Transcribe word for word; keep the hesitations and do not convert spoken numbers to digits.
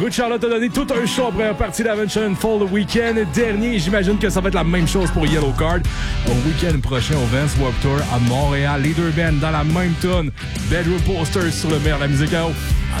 Good Charlotte a donné tout un show en première partie d'Avengers Unfold le week-end dernier. J'imagine que ça va être la même chose pour Yellow Card au week-end prochain au Vans Warped Tour à Montréal. Les deux bands dans la même tune. Bedroom Posters sur le meilleur de la musique.